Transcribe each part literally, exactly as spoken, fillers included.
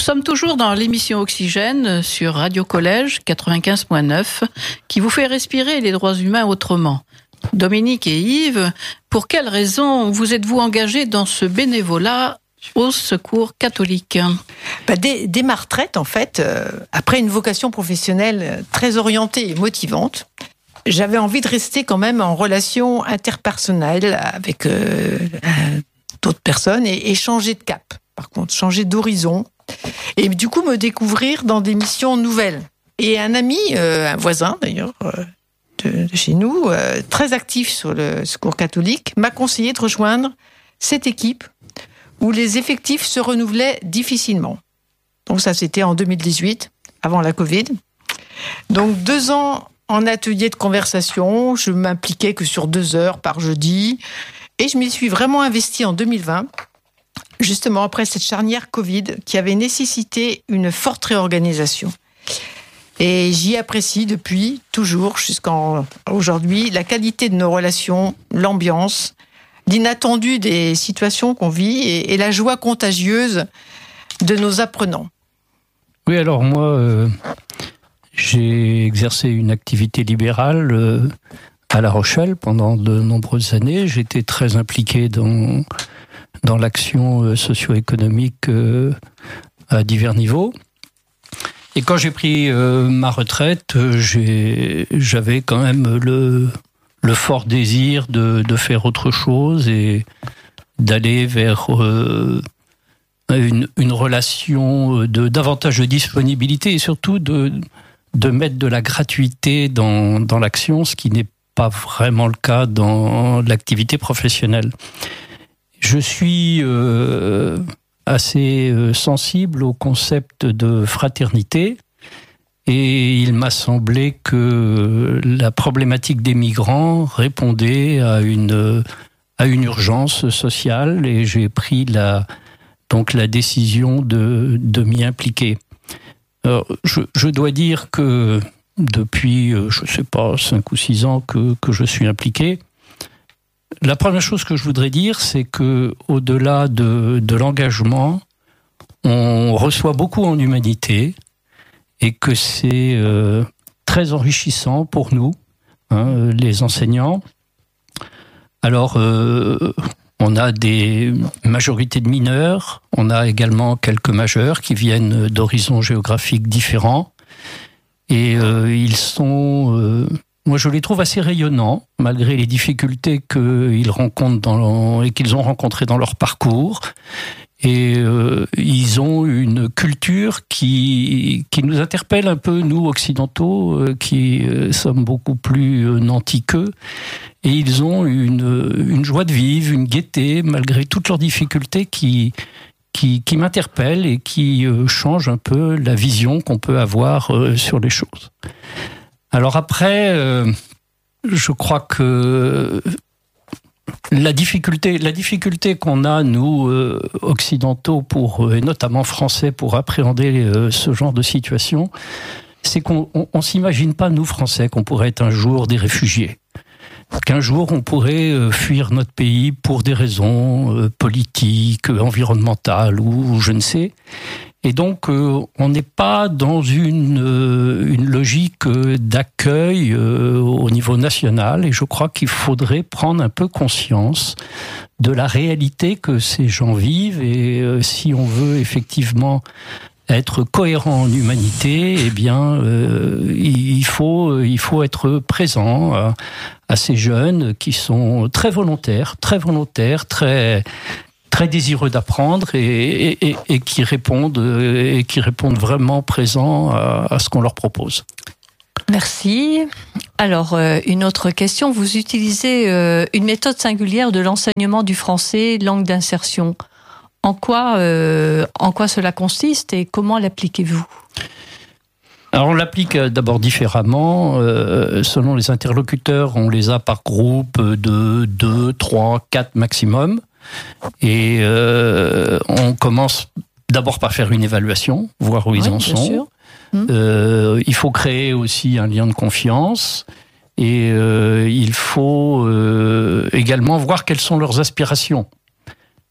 sommes toujours dans l'émission Oxygène sur Radio Collège quatre-vingt-quinze point neuf qui vous fait respirer les droits humains autrement. Dominique et Yves, pour quelles raisons vous êtes-vous engagés dans ce bénévolat au Secours catholique? Bah dès, dès ma retraite, en fait, euh, après une vocation professionnelle très orientée et motivante, j'avais envie de rester quand même en relation interpersonnelle avec euh, d'autres personnes et, et changer de cap. Par contre, changer d'horizon. Et du coup, me découvrir dans des missions nouvelles. Et un ami, euh, un voisin d'ailleurs, euh, de, de chez nous, euh, très actif sur le Secours catholique, m'a conseillé de rejoindre cette équipe où les effectifs se renouvelaient difficilement. Donc ça, c'était en deux mille dix-huit, avant la Covid. Donc deux ans en atelier de conversation, je m'impliquais que sur deux heures par jeudi, et je m'y suis vraiment investie en deux mille vingt, justement après cette charnière Covid qui avait nécessité une forte réorganisation. Et j'y apprécie depuis, toujours, jusqu'à aujourd'hui, la qualité de nos relations, l'ambiance, l'inattendu des situations qu'on vit et, et la joie contagieuse de nos apprenants. Oui, alors moi, euh, j'ai exercé une activité libérale euh, à La Rochelle pendant de nombreuses années. J'étais très impliqué dans, dans l'action socio-économique euh, à divers niveaux. Et quand j'ai pris euh, ma retraite, j'ai, j'avais quand même le... le fort désir de, de faire autre chose et d'aller vers euh, une, une relation de davantage de disponibilité et surtout de, de mettre de la gratuité dans, dans l'action, ce qui n'est pas vraiment le cas dans l'activité professionnelle. Je suis euh, assez sensible au concept de fraternité. Et il m'a semblé que la problématique des migrants répondait à une, à une urgence sociale et j'ai pris la, donc la décision de, de m'y impliquer. Alors, je, je dois dire que depuis, je ne sais pas, cinq ou six ans que, que je suis impliqué, la première chose que je voudrais dire, c'est que au-delà de, de l'engagement, on reçoit beaucoup en humanité, et que c'est euh, très enrichissant pour nous, hein, les enseignants. Alors, euh, on a des majorités de mineurs, on a également quelques majeurs qui viennent d'horizons géographiques différents, et euh, ils sont, euh, moi je les trouve assez rayonnants, malgré les difficultés qu'ils rencontrent dans, et qu'ils ont rencontrées dans leur parcours. Et euh, ils ont une culture qui, qui nous interpelle un peu, nous, occidentaux, euh, qui euh, sommes beaucoup plus euh, nantis qu'eux. Et ils ont une, une joie de vivre, une gaieté, malgré toutes leurs difficultés, qui, qui, qui m'interpellent et qui euh, changent un peu la vision qu'on peut avoir euh, sur les choses. Alors après, euh, je crois que... La difficulté, la difficulté qu'on a, nous, euh, occidentaux, pour, et notamment français, pour appréhender euh, ce genre de situation, c'est qu'on ne s'imagine pas, nous, Français, qu'on pourrait être un jour des réfugiés. Qu'un jour, on pourrait euh, fuir notre pays pour des raisons euh, politiques, environnementales ou, ou je ne sais. Et donc, euh, on n'est pas dans une, euh, une logique d'accueil euh, au niveau national. Et je crois qu'il faudrait prendre un peu conscience de la réalité que ces gens vivent. Et euh, si on veut effectivement être cohérent en humanité, eh bien, euh, il faut, il faut être présent à, à ces jeunes qui sont très volontaires, très volontaires, très... très désireux d'apprendre et, et, et, et qui répondent et qui répondent vraiment présents à, à ce qu'on leur propose. Merci. Alors, euh, une autre question. Vous utilisez euh, une méthode singulière de l'enseignement du français, langue d'insertion. En quoi, euh, en quoi cela consiste et comment l'appliquez-vous ? Alors on l'applique d'abord différemment, euh, selon les interlocuteurs, on les a par groupe de deux, trois, quatre maximum. Et euh, on commence d'abord par faire une évaluation, voir où oui, ils en sont. Euh, il faut créer aussi un lien de confiance et euh, il faut euh, également voir quelles sont leurs aspirations.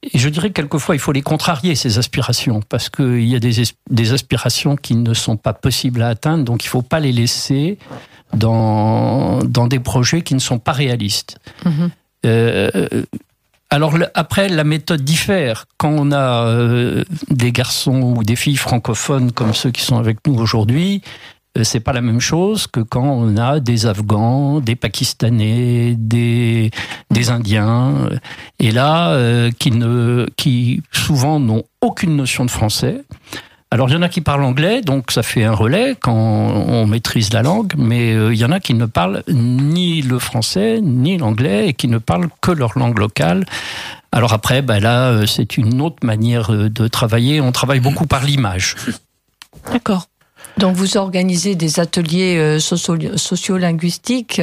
Et je dirais que quelquefois, il faut les contrarier, ces aspirations, parce qu'il y a des, des aspirations qui ne sont pas possibles à atteindre, donc il ne faut pas les laisser dans, dans des projets qui ne sont pas réalistes. Mmh. Euh, alors après, la méthode diffère. Quand on a euh, des garçons ou des filles francophones comme ceux qui sont avec nous aujourd'hui, euh, c'est pas la même chose que quand on a des Afghans, des Pakistanais, des, des Indiens, et là, euh, qui, ne, qui souvent n'ont aucune notion de français. Alors, il y en a qui parlent anglais, donc ça fait un relais quand on maîtrise la langue, mais euh, il y en a qui ne parlent ni le français, ni l'anglais, et qui ne parlent que leur langue locale. Alors après, ben là, c'est une autre manière de travailler. On travaille beaucoup par l'image. D'accord. Donc, vous organisez des ateliers socio- sociolinguistiques,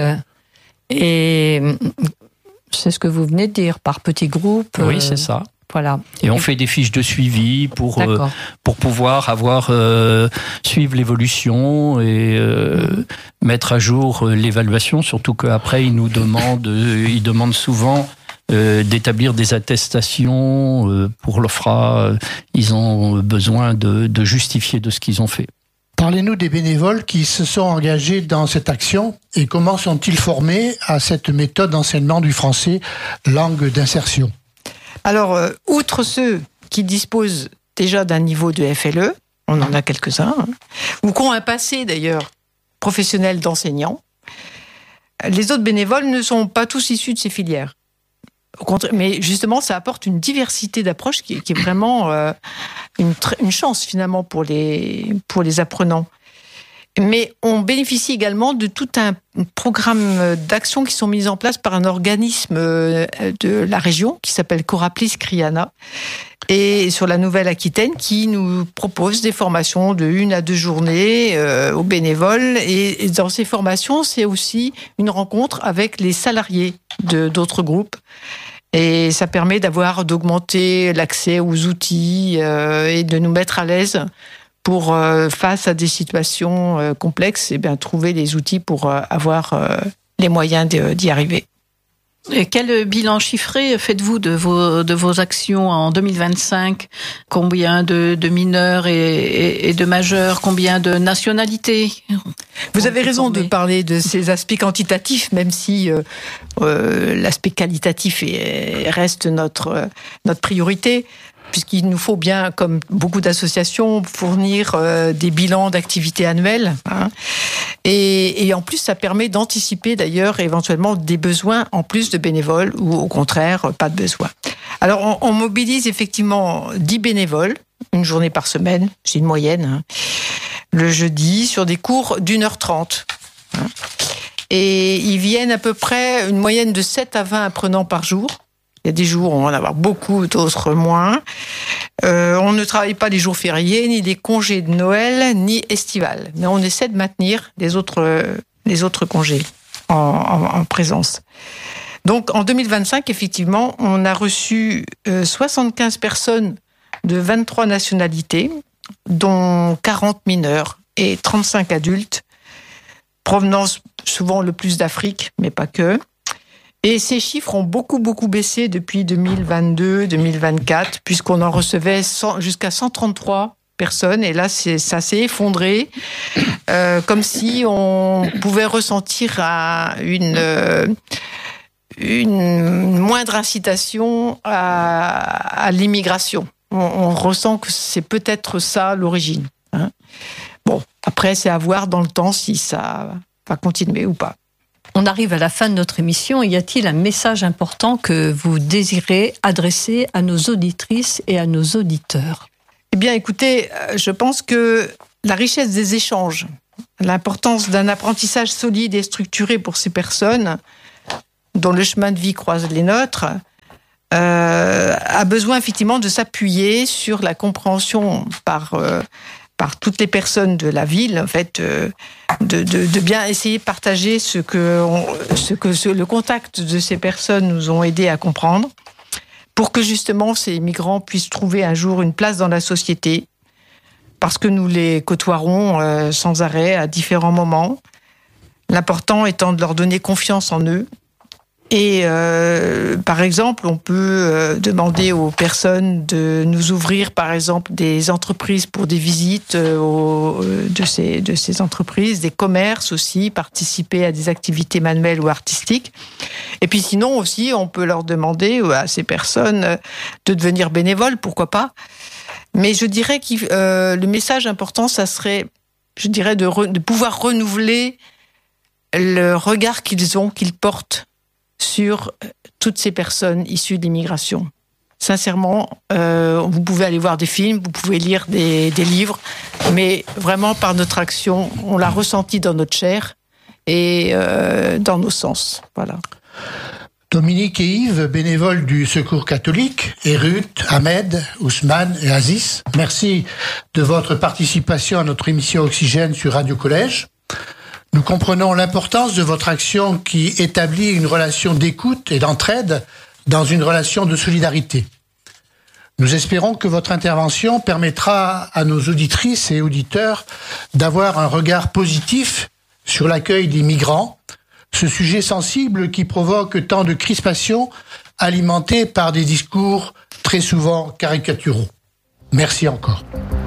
et c'est ce que vous venez de dire, par petits groupes. Oui, c'est ça. Voilà. Et on fait des fiches de suivi pour euh, pour pouvoir avoir euh, suivre l'évolution et euh, mmh. mettre à jour l'évaluation. Surtout qu'après ils nous demandent, euh, ils demandent souvent euh, d'établir des attestations euh, pour l'O F R A. Ils ont besoin de, de justifier de ce qu'ils ont fait. Parlez-nous des bénévoles qui se sont engagés dans cette action et comment sont-ils formés à cette méthode d'enseignement du français, langue d'insertion? Alors, euh, outre ceux qui disposent déjà d'un niveau de F L E, on en a quelques-uns, hein, ou qui ont un passé d'ailleurs professionnel d'enseignant, les autres bénévoles ne sont pas tous issus de ces filières. Au contraire, mais justement, ça apporte une diversité d'approches qui, qui est vraiment euh, une, une chance finalement pour les, pour les apprenants. Mais on bénéficie également de tout un programme d'actions qui sont mises en place par un organisme de la région qui s'appelle Coraplis Criana et sur la Nouvelle-Aquitaine qui nous propose des formations de une à deux journées euh, aux bénévoles. Et, et dans ces formations, c'est aussi une rencontre avec les salariés de, d'autres groupes. Et ça permet d'avoir, d'augmenter l'accès aux outils euh, et de nous mettre à l'aise pour, euh, face à des situations euh, complexes, et bien, trouver les outils pour euh, avoir euh, les moyens de, d'y arriver. Et quel bilan chiffré faites-vous de vos, de vos actions en deux mille vingt-cinq? Combien de, de mineurs et, et, et de majeurs? Combien de nationalités? Vous avez raison former. de parler de ces aspects quantitatifs, même si euh, euh, l'aspect qualitatif est, reste notre, notre priorité. Puisqu'il nous faut bien, comme beaucoup d'associations, fournir euh, des bilans d'activités annuelles. Hein. Et, et en plus, ça permet d'anticiper d'ailleurs éventuellement des besoins en plus de bénévoles ou au contraire, pas de besoin. Alors, on, on mobilise effectivement dix bénévoles, une journée par semaine, c'est une moyenne, hein, le jeudi, sur des cours d'une heure trente. Hein. Et ils viennent à peu près une moyenne de sept à vingt apprenants par jour. Il y a des jours où on va en avoir beaucoup, d'autres moins. Euh, on ne travaille pas les jours fériés, ni les congés de Noël, ni estivales. Mais on essaie de maintenir les autres, les autres congés en, en, en présence. Donc, en deux mille vingt-cinq, effectivement, on a reçu euh, soixante-quinze personnes de vingt-trois nationalités, dont quarante mineurs et trente-cinq adultes, provenance souvent le plus d'Afrique, mais pas que. Et ces chiffres ont beaucoup, beaucoup baissé depuis deux mille vingt-deux, deux mille vingt-quatre, puisqu'on en recevait cent, jusqu'à cent trente-trois personnes. Et là, c'est, ça s'est effondré, euh, comme si on pouvait ressentir à une, euh, une moindre incitation à, à l'immigration. On, on ressent que c'est peut-être ça l'origine. Hein. Bon, après, c'est à voir dans le temps si ça va continuer ou pas. On arrive à la fin de notre émission. Y a-t-il un message important que vous désirez adresser à nos auditrices et à nos auditeurs? Eh bien, écoutez, je pense que la richesse des échanges, l'importance d'un apprentissage solide et structuré pour ces personnes dont le chemin de vie croise les nôtres, euh, a besoin effectivement de s'appuyer sur la compréhension par... Euh, par toutes les personnes de la ville, en fait, euh, de, de, de bien essayer de partager ce que, on, ce que ce, le contact de ces personnes nous ont aidé à comprendre, pour que justement ces migrants puissent trouver un jour une place dans la société, parce que nous les côtoierons euh, sans arrêt à différents moments. L'important étant de leur donner confiance en eux Et euh, par exemple, on peut euh, demander aux personnes de nous ouvrir, par exemple, des entreprises pour des visites euh, au, de, ces, de ces entreprises, des commerces aussi, participer à des activités manuelles ou artistiques. Et puis sinon aussi, on peut leur demander à ces personnes de devenir bénévoles, pourquoi pas. Mais je dirais que euh, le message important, ça serait, je dirais, de, re, de pouvoir renouveler le regard qu'ils ont, qu'ils portent sur toutes ces personnes issues de l'immigration. Sincèrement, euh, vous pouvez aller voir des films, vous pouvez lire des, des livres, mais vraiment par notre action, on l'a ressenti dans notre chair et euh, dans nos sens. Voilà. Dominique et Yves, bénévoles du Secours catholique, et Ruth, Ahmed, Ousmane et Aziz, merci de votre participation à notre émission Oxygène sur Radio Collège. Nous comprenons l'importance de votre action qui établit une relation d'écoute et d'entraide dans une relation de solidarité. Nous espérons que votre intervention permettra à nos auditrices et auditeurs d'avoir un regard positif sur l'accueil des migrants, ce sujet sensible qui provoque tant de crispations alimentées par des discours très souvent caricaturaux. Merci encore.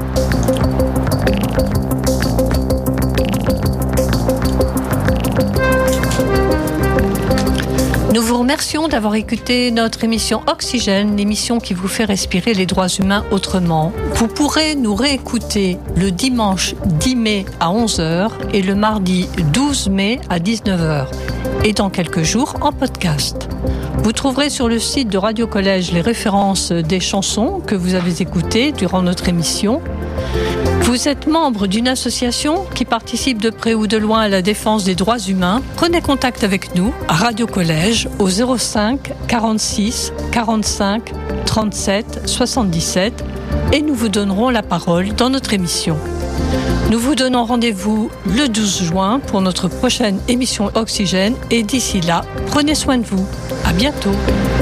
Nous vous remercions d'avoir écouté notre émission Oxygène, l'émission qui vous fait respirer les droits humains autrement. Vous pourrez nous réécouter le dimanche dix mai à onze heures et le mardi douze mai à dix-neuf heures et dans quelques jours en podcast. Vous trouverez sur le site de Radio Collège les références des chansons que vous avez écoutées durant notre émission. Vous êtes membre d'une association qui participe de près ou de loin à la défense des droits humains. Prenez contact avec nous à Radio Collège au zéro cinq quarante-six quarante-cinq trente-sept soixante-dix-sept et nous vous donnerons la parole dans notre émission. Nous vous donnons rendez-vous le douze juin pour notre prochaine émission Oxygène et d'ici là, prenez soin de vous. À bientôt.